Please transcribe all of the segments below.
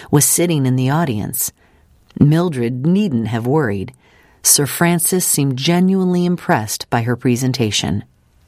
was sitting in the audience. Mildred needn't have worried. Sir Francis seemed genuinely impressed by her presentation.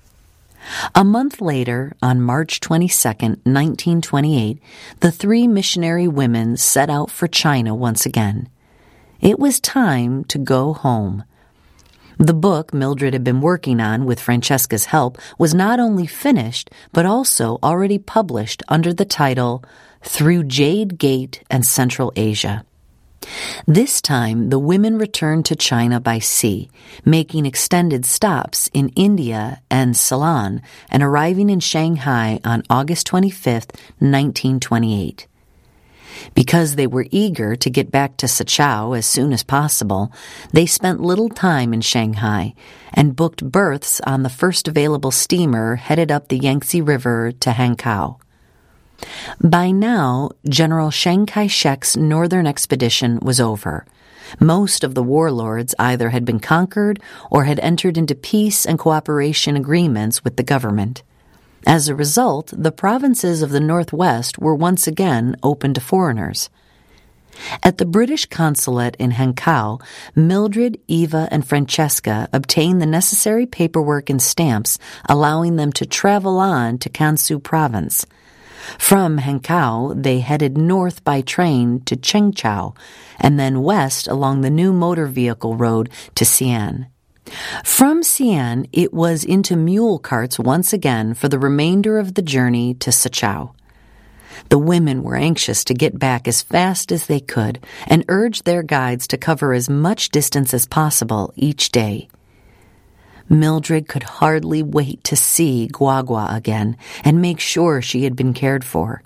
A month later, on March 22, 1928, the three missionary women set out for China once again. It was time to go home. The book Mildred had been working on with Francesca's help was not only finished, but also already published under the title Through Jade Gate and Central Asia. This time, the women returned to China by sea, making extended stops in India and Ceylon, and arriving in Shanghai on August 25, 1928. Because they were eager to get back to Sachau as soon as possible, they spent little time in Shanghai and booked berths on the first available steamer headed up the Yangtze River to Hankow. By now, General Chiang Kai-shek's northern expedition was over. Most of the warlords either had been conquered or had entered into peace and cooperation agreements with the government. As a result, the provinces of the Northwest were once again open to foreigners. At the British consulate in Hankow, Mildred, Eva, and Francesca obtained the necessary paperwork and stamps allowing them to travel on to Kansu province. From Hankow, they headed north by train to Chengchou, and then west along the new motor vehicle road to Xi'an. From Xi'an, it was into mule carts once again for the remainder of the journey to Sachau. The women were anxious to get back as fast as they could and urged their guides to cover as much distance as possible each day. Mildred could hardly wait to see Guagua again and make sure she had been cared for.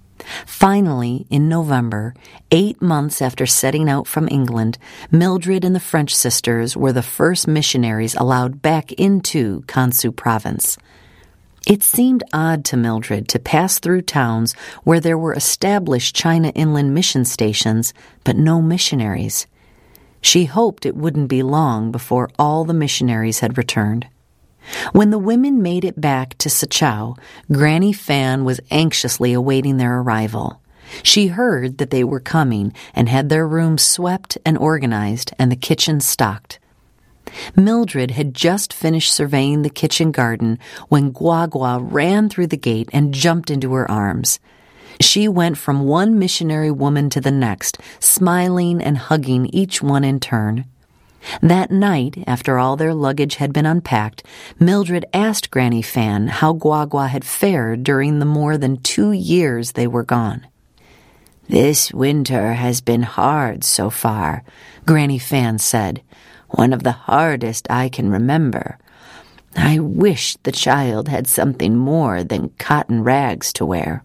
Finally, in November, 8 months after setting out from England, Mildred and the French sisters were the first missionaries allowed back into Kansu province. It seemed odd to Mildred to pass through towns where there were established China Inland mission stations, but no missionaries. She hoped it wouldn't be long before all the missionaries had returned. When the women made it back to Sachau, Granny Fan was anxiously awaiting their arrival. She heard that they were coming and had their rooms swept and organized and the kitchen stocked. Mildred had just finished surveying the kitchen garden when Guagua ran through the gate and jumped into her arms. She went from one missionary woman to the next, smiling and hugging each one in turn. That night, after all their luggage had been unpacked, Mildred asked Granny Fan how Guagua had fared during the more than 2 years they were gone. "This winter has been hard so far," Granny Fan said. "One of the hardest I can remember. I wish the child had something more than cotton rags to wear."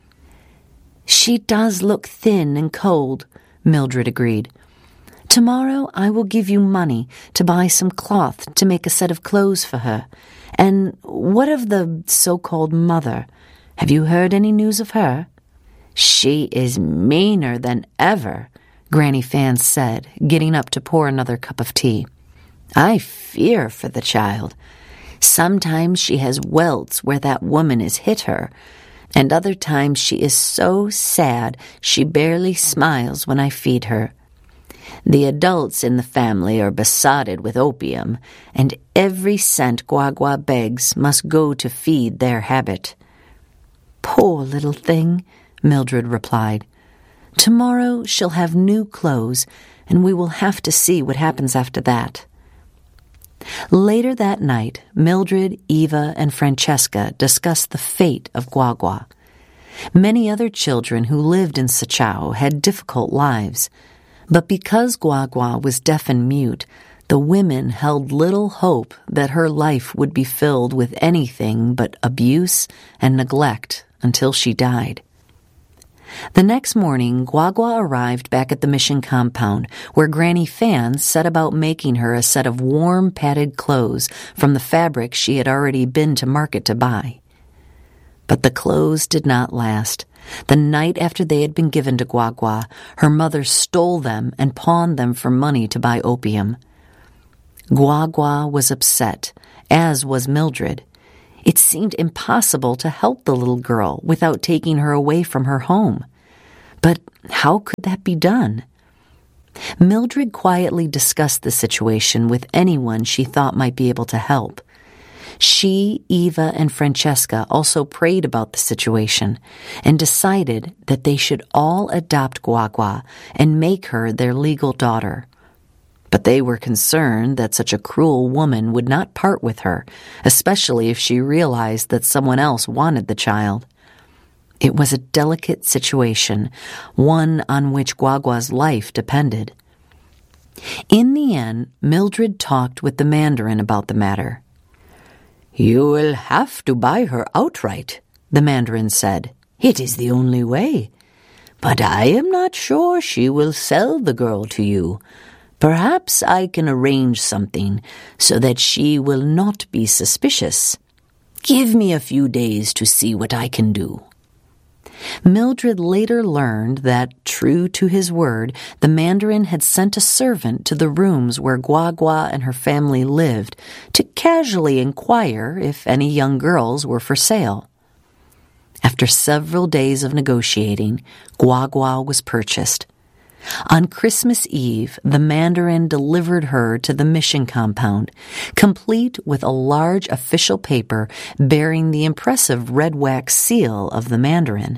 "She does look thin and cold," Mildred agreed. "Tomorrow I will give you money to buy some cloth to make a set of clothes for her. And what of the so-called mother? Have you heard any news of her?" "She is meaner than ever," Granny Fan said, getting up to pour another cup of tea. "I fear for the child. Sometimes she has welts where that woman has hit her, and other times she is so sad she barely smiles when I feed her. The adults in the family are besotted with opium, and every cent Guagua begs must go to feed their habit." "Poor little thing," Mildred replied. "Tomorrow she'll have new clothes, and we will have to see what happens after that." Later that night, Mildred, Eva, and Francesca discussed the fate of Guagua. Many other children who lived in Sachau had difficult lives, but because Guagua was deaf and mute, the women held little hope that her life would be filled with anything but abuse and neglect until she died. The next morning, Guagua arrived back at the mission compound, where Granny Fan set about making her a set of warm, padded clothes from the fabric she had already been to market to buy. But the clothes did not last. The night after they had been given to Guagua, her mother stole them and pawned them for money to buy opium. Guagua was upset, as was Mildred. It seemed impossible to help the little girl without taking her away from her home. But how could that be done? Mildred quietly discussed the situation with anyone she thought might be able to help. She, Eva, and Francesca also prayed about the situation and decided that they should all adopt Guagua and make her their legal daughter. But they were concerned that such a cruel woman would not part with her, especially if she realized that someone else wanted the child. It was a delicate situation, one on which Guagua's life depended. In the end, Mildred talked with the Mandarin about the matter. "You will have to buy her outright," the Mandarin said. "It is the only way. But I am not sure she will sell the girl to you. Perhaps I can arrange something so that she will not be suspicious. Give me a few days to see what I can do." Mildred later learned that, true to his word, the Mandarin had sent a servant to the rooms where Guagua and her family lived to casually inquire if any young girls were for sale. After several days of negotiating, Guagua was purchased. On Christmas Eve, the Mandarin delivered her to the mission compound, complete with a large official paper bearing the impressive red wax seal of the Mandarin.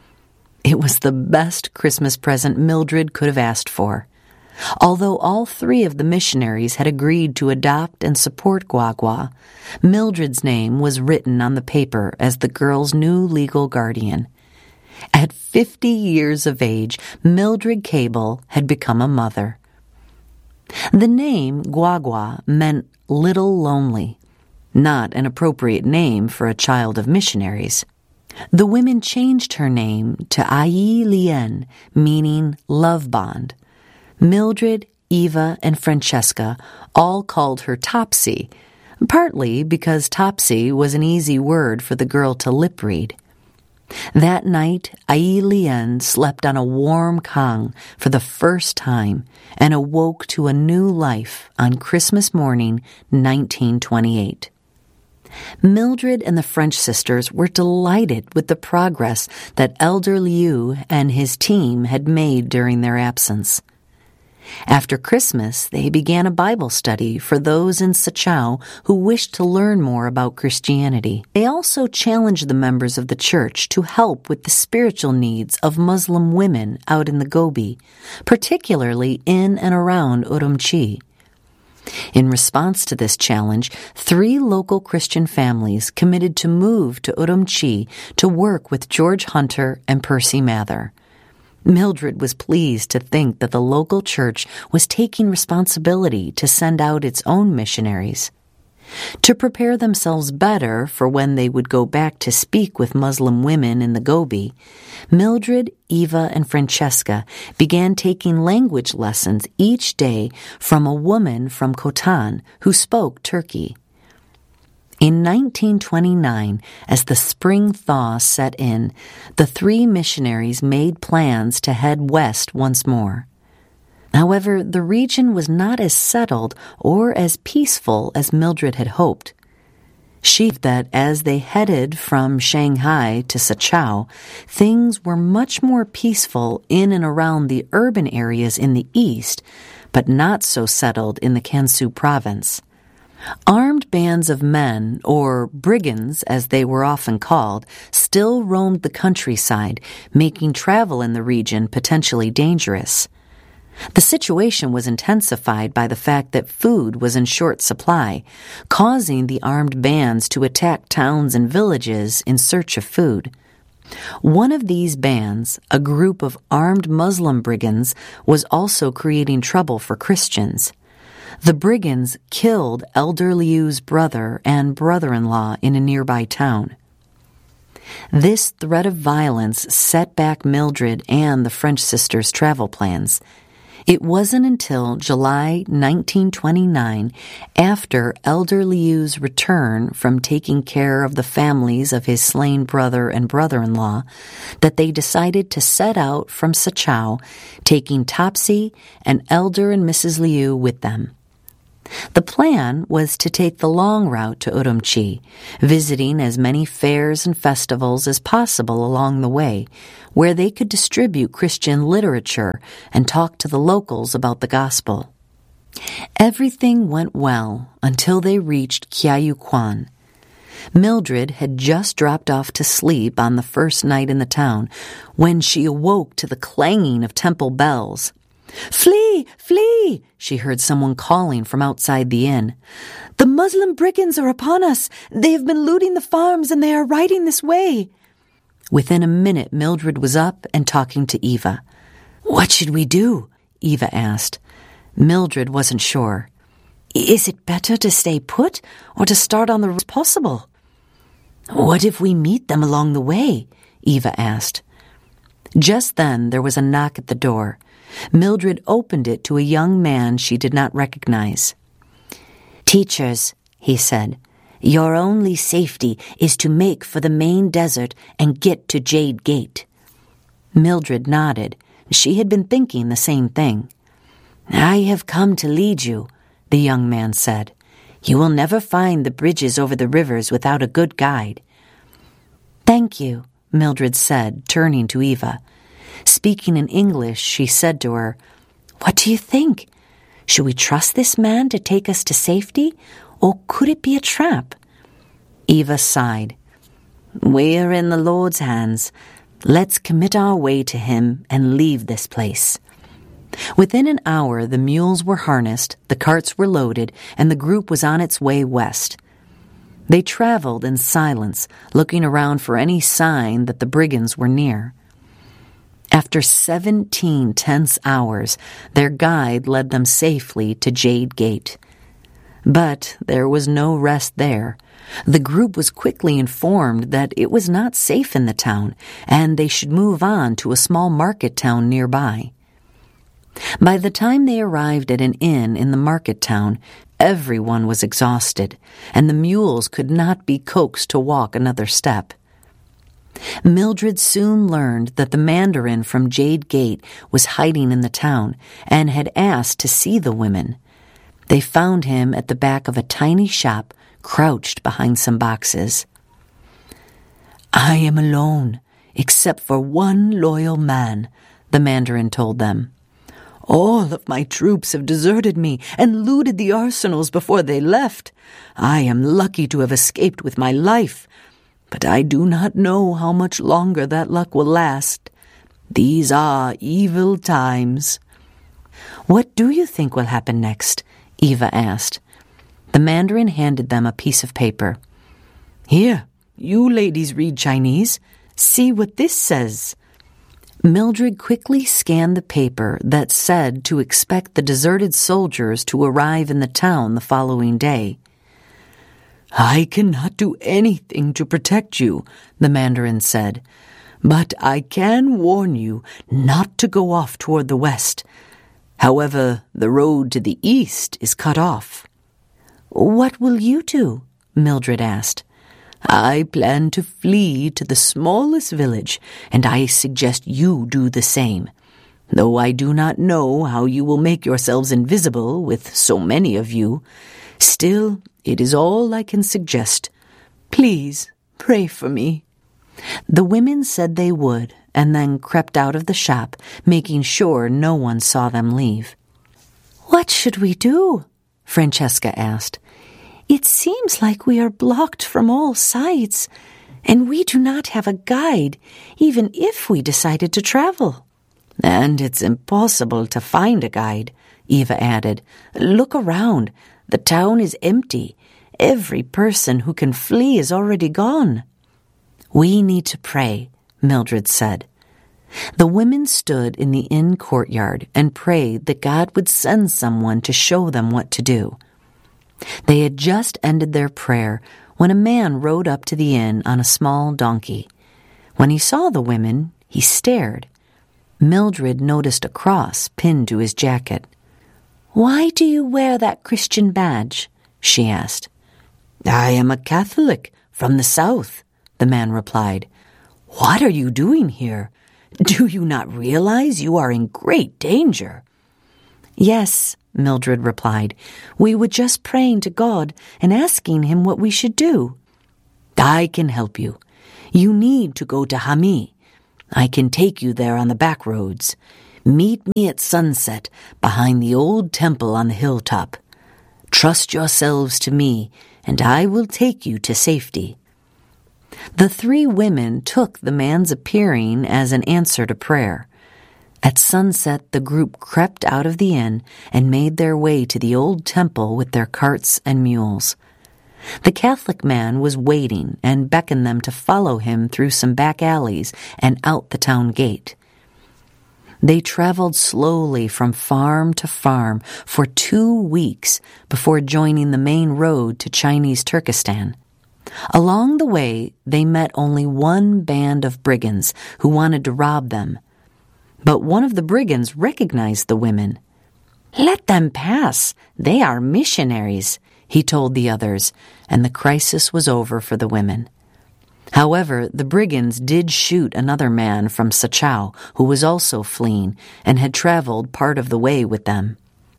It was the best Christmas present Mildred could have asked for. Although all three of the missionaries had agreed to adopt and support Guagua, Mildred's name was written on the paper as the girl's new legal guardian. At 50 years of age, Mildred Cable had become a mother. The name Guagua meant little lonely, not an appropriate name for a child of missionaries. The women changed her name to Ai Lien, meaning love bond. Mildred, Eva, and Francesca all called her Topsy, partly because Topsy was an easy word for the girl to lip read. That night, Ai Lien slept on a warm kang for the first time and awoke to a new life on Christmas morning, 1928. Mildred and the French sisters were delighted with the progress that Elder Liu and his team had made during their absence. After Christmas, they began a Bible study for those in Sachau who wished to learn more about Christianity. They also challenged the members of the church to help with the spiritual needs of Muslim women out in the Gobi, particularly in and around Urumqi. In response to this challenge, 3 local Christian families committed to move to Urumqi to work with George Hunter and Percy Mather. Mildred was pleased to think that the local church was taking responsibility to send out its own missionaries. To prepare themselves better for when they would go back to speak with Muslim women in the Gobi, Mildred, Eva, and Francesca began taking language lessons each day from a woman from Khotan who spoke Turkey. In 1929, as the spring thaw set in, the 3 missionaries made plans to head west once more. However, the region was not as settled or as peaceful as Mildred had hoped. She thought that as they headed from Shanghai to Sachau, things were much more peaceful in and around the urban areas in the east, but not so settled in the Gansu province. Armed bands of men, or brigands as they were often called, still roamed the countryside, making travel in the region potentially dangerous. The situation was intensified by the fact that food was in short supply, causing the armed bands to attack towns and villages in search of food. One of these bands, a group of armed Muslim brigands, was also creating trouble for Christians. The brigands killed Elder Liu's brother and brother-in-law in a nearby town. This threat of violence set back Mildred and the French sisters' travel plans. It wasn't until July 1929, after Elder Liu's return from taking care of the families of his slain brother and brother-in-law, that they decided to set out from Sachau, taking Topsy and Elder and Mrs. Liu with them. The plan was to take the long route to Urumqi, visiting as many fairs and festivals as possible along the way, where they could distribute Christian literature and talk to the locals about the gospel. Everything went well until they reached Kyayukwan. Mildred had just dropped off to sleep on the first night in the town when she awoke to the clanging of temple bells. "Flee! Flee!" she heard someone calling from outside the inn. "The Muslim brigands are upon us. They have been looting the farms and they are riding this way." Within a minute, Mildred was up and talking to Eva. "What should we do?" Eva asked. Mildred wasn't sure. "Is it better to stay put or to start on the road as possible?" "What if we meet them along the way?" Eva asked. Just then there was a knock at the door. Mildred opened it to a young man she did not recognize. "Teachers," he said, "your only safety is to make for the main desert and get to Jade Gate." Mildred nodded. She had been thinking the same thing. "I have come to lead you," the young man said. "You will never find the bridges over the rivers without a good guide." "Thank you," Mildred said, turning to Eva. Speaking in English, she said to her, "What do you think? Should we trust this man to take us to safety, or could it be a trap?" Eva sighed. "We are in the Lord's hands. Let's commit our way to him and leave this place." Within an hour, the mules were harnessed, the carts were loaded, and the group was on its way west. They traveled in silence, looking around for any sign that the brigands were near. After 17 tense hours, their guide led them safely to Jade Gate. But there was no rest there. The group was quickly informed that it was not safe in the town, and they should move on to a small market town nearby. By the time they arrived at an inn in the market town, everyone was exhausted, and the mules could not be coaxed to walk another step. Mildred soon learned that the Mandarin from Jade Gate was hiding in the town and had asked to see the women. They found him at the back of a tiny shop, crouched behind some boxes. "I am alone, except for one loyal man," the Mandarin told them. "All of my troops have deserted me and looted the arsenals before they left. I am lucky to have escaped with my life, but I do not know how much longer that luck will last. These are evil times." "What do you think will happen next?" Eva asked. The Mandarin handed them a piece of paper. "Here, you ladies read Chinese. See what this says." Mildred quickly scanned the paper that said to expect the deserted soldiers to arrive in the town the following day. "I cannot do anything to protect you," the Mandarin said, "but I can warn you not to go off toward the west. However, the road to the east is cut off." "What will you do?" Mildred asked. "I plan to flee to the smallest village, and I suggest you do the same. Though I do not know how you will make yourselves invisible with so many of you, still, it is all I can suggest. Please, pray for me." The women said they would, and then crept out of the shop, making sure no one saw them leave. "What should we do?" Francesca asked. "It seems like we are blocked from all sides, and we do not have a guide, even if we decided to travel." "And it's impossible to find a guide," Eva added. "Look around. The town is empty. Every person who can flee is already gone." "We need to pray," Mildred said. The women stood in the inn courtyard and prayed that God would send someone to show them what to do. They had just ended their prayer when a man rode up to the inn on a small donkey. When he saw the women, he stared. Mildred noticed a cross pinned to his jacket. "Why do you wear that Christian badge?" she asked. "I am a Catholic from the south," the man replied. "What are you doing here? Do you not realize you are in great danger?" "Yes," Mildred replied. "We were just praying to God and asking Him what we should do." "I can help you. You need to go to Hami. I can take you there on the back roads. Meet me at sunset behind the old temple on the hilltop. Trust yourselves to me, and I will take you to safety." The three women took the man's appearing as an answer to prayer. At sunset, the group crept out of the inn and made their way to the old temple with their carts and mules. The Catholic man was waiting and beckoned them to follow him through some back alleys and out the town gate. They traveled slowly from farm to farm for 2 weeks before joining the main road to Chinese Turkestan. Along the way, they met only one band of brigands who wanted to rob them. But one of the brigands recognized the women. "Let them pass. They are missionaries," he told the others, and the crisis was over for the women. However, the brigands did shoot another man from Sachau who was also fleeing and had traveled part of the way with them.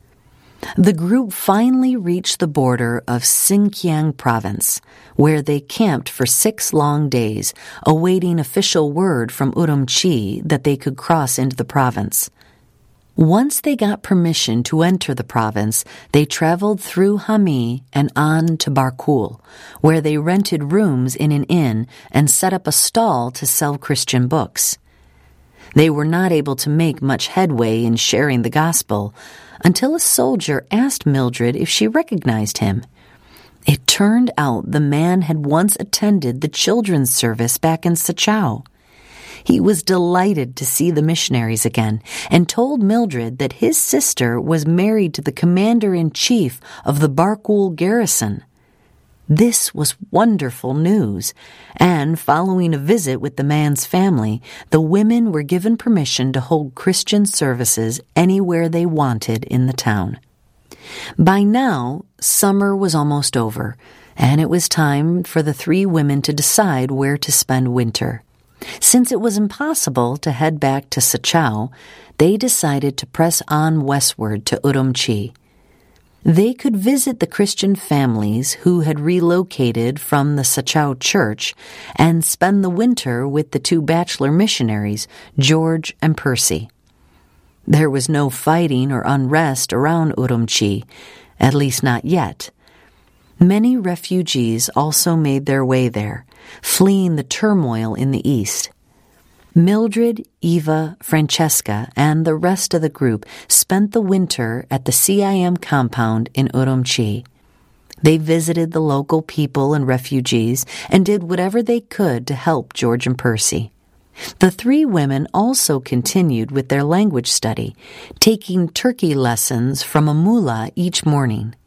The group finally reached the border of Xinjiang province, where they camped for 6 long days, awaiting official word from Urumqi that they could cross into the province. Once they got permission to enter the province, they traveled through Hami and on to Barkul, where they rented rooms in an inn and set up a stall to sell Christian books. They were not able to make much headway in sharing the gospel until a soldier asked Mildred if she recognized him. It turned out the man had once attended the children's service back in Sachau. He was delighted to see the missionaries again and told Mildred that his sister was married to the commander-in-chief of the Barkul garrison. This was wonderful news, and following a visit with the man's family, the women were given permission to hold Christian services anywhere they wanted in the town. By now, summer was almost over, and it was time for the 3 women to decide where to spend winter. Since it was impossible to head back to Sachau, they decided to press on westward to Urumqi. They could visit the Christian families who had relocated from the Sachau church and spend the winter with the 2 bachelor missionaries, George and Percy. There was no fighting or unrest around Urumqi, at least not yet. Many refugees also made their way there, fleeing the turmoil in the east. Mildred, Eva, Francesca, and the rest of the group spent the winter at the CIM compound in Urumqi. They visited the local people and refugees and did whatever they could to help George and Percy. The 3 women also continued with their language study, taking Turkey lessons from a mullah each morning.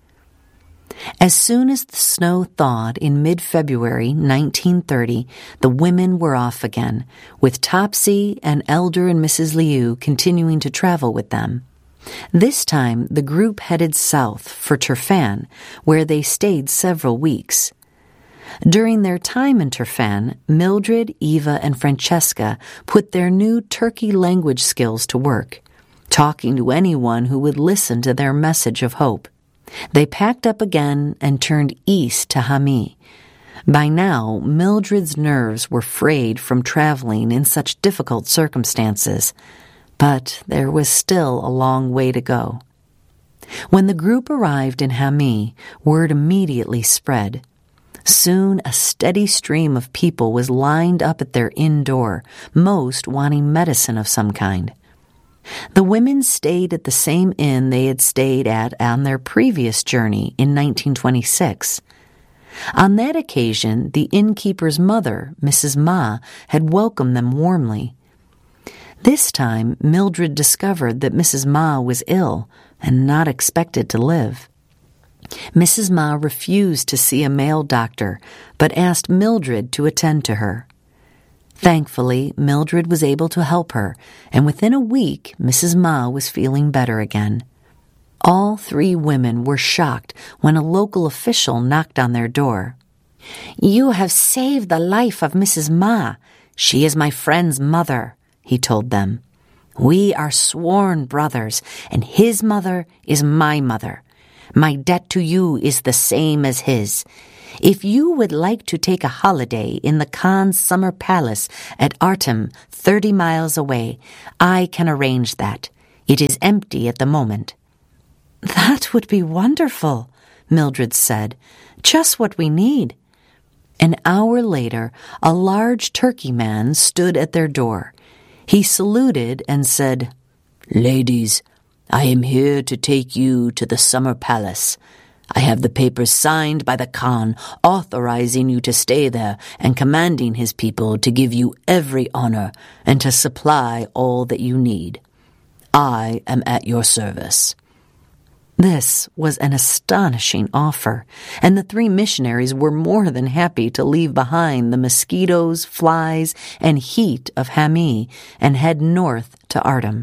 As soon as the snow thawed in mid-February 1930, the women were off again, with Topsy and Elder and Mrs. Liu continuing to travel with them. This time, the group headed south for Turfan, where they stayed several weeks. During their time in Turfan, Mildred, Eva, and Francesca put their new Turkey language skills to work, talking to anyone who would listen to their message of hope. They packed up again and turned east to Hami. By now, Mildred's nerves were frayed from traveling in such difficult circumstances, but there was still a long way to go. When the group arrived in Hami, word immediately spread. Soon a steady stream of people was lined up at their inn door, most wanting medicine of some kind. The women stayed at the same inn they had stayed at on their previous journey in 1926. On that occasion, the innkeeper's mother, Mrs. Ma, had welcomed them warmly. This time, Mildred discovered that Mrs. Ma was ill and not expected to live. Mrs. Ma refused to see a male doctor, but asked Mildred to attend to her. Thankfully, Mildred was able to help her, and within a week, Mrs. Ma was feeling better again. All 3 women were shocked when a local official knocked on their door. "You have saved the life of Mrs. Ma. She is my friend's mother," he told them. We are sworn brothers, and his mother is my mother. My debt to you is the same as his. If you would like to take a holiday in the Khan's summer palace at Artem, 30 miles away, I can arrange that. It is empty at the moment." "That would be wonderful," Mildred said. "Just what we need." An hour later, a large turkey man stood at their door. He saluted and said, "Ladies, I am here to take you to the summer palace. I have the papers signed by the Khan authorizing you to stay there and commanding his people to give you every honor and to supply all that you need. I am at your service." This was an astonishing offer, and the 3 missionaries were more than happy to leave behind the mosquitoes, flies, and heat of Hami and head north to Artem.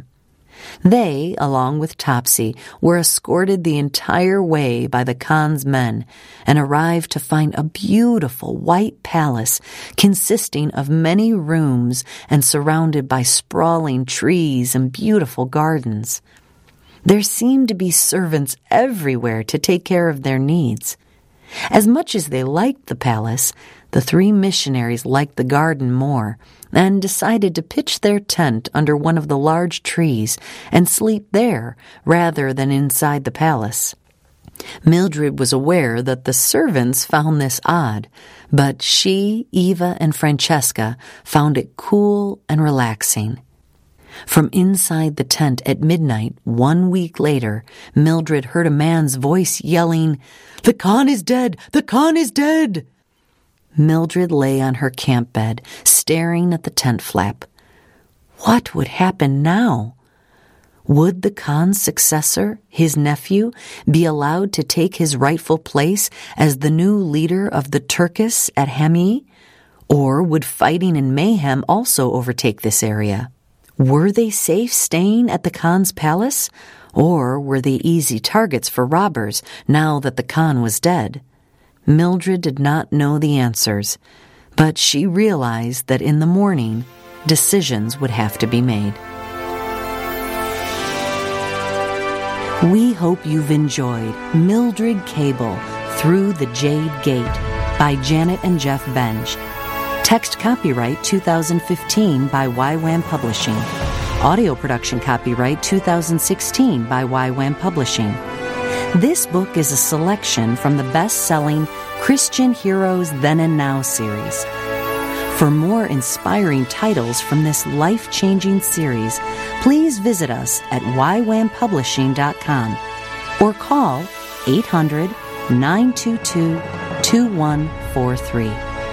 They, along with Topsy, were escorted the entire way by the Khan's men and arrived to find a beautiful white palace consisting of many rooms and surrounded by sprawling trees and beautiful gardens. There seemed to be servants everywhere to take care of their needs. As much as they liked the palace, the 3 missionaries liked the garden more and decided to pitch their tent under one of the large trees and sleep there rather than inside the palace. Mildred was aware that the servants found this odd, but she, Eva, and Francesca found it cool and relaxing. From inside the tent at midnight, 1 week later, Mildred heard a man's voice yelling, "The Khan is dead! The Khan is dead!" Mildred lay on her camp bed, staring at the tent flap. What would happen now? Would the Khan's successor, his nephew, be allowed to take his rightful place as the new leader of the Turkists at Hami? Or would fighting and mayhem also overtake this area? Were they safe staying at the Khan's palace, or were they easy targets for robbers now that the Khan was dead? Mildred did not know the answers, but she realized that in the morning, decisions would have to be made. We hope you've enjoyed Mildred Cable Through the Jade Gate by Janet and Jeff Benj. Text copyright 2015 by YWAM Publishing. Audio production copyright 2016 by YWAM Publishing. This book is a selection from the best-selling Christian Heroes Then and Now series. For more inspiring titles from this life-changing series, please visit us at ywampublishing.com or call 800-922-2143.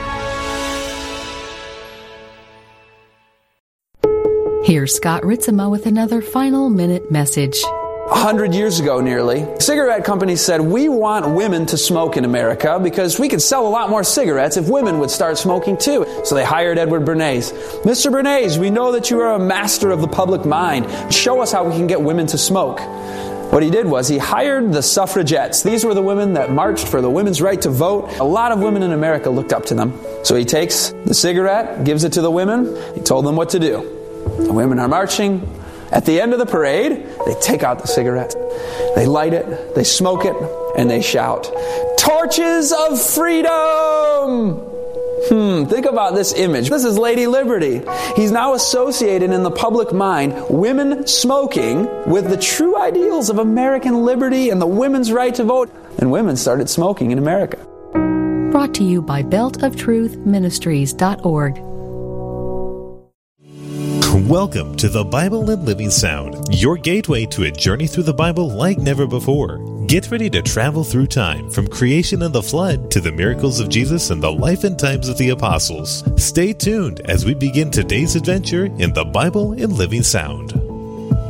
Here's Scott Ritzema with another final minute message. 100 years ago, nearly, cigarette companies said, "We want women to smoke in America because we could sell a lot more cigarettes if women would start smoking too." So they hired Edward Bernays. "Mr. Bernays, we know that you are a master of the public mind. Show us how we can get women to smoke." What he did was he hired the suffragettes. These were the women that marched for the women's right to vote. A lot of women in America looked up to them. So he takes the cigarette, gives it to the women. He told them what to do. The women are marching. At the end of the parade, they take out the cigarette. They light it, they smoke it, and they shout, "Torches of freedom!" Think about this image. This is Lady Liberty. He's now associated in the public mind women smoking with the true ideals of American liberty and the women's right to vote. And women started smoking in America. Brought to you by beltoftruthministries.org. Welcome to the Bible and Living Sound, your gateway to a journey through the Bible like never before. Get ready to travel through time, from creation and the flood to the miracles of Jesus and the life and times of the apostles. Stay tuned as we begin today's adventure in the Bible and Living Sound.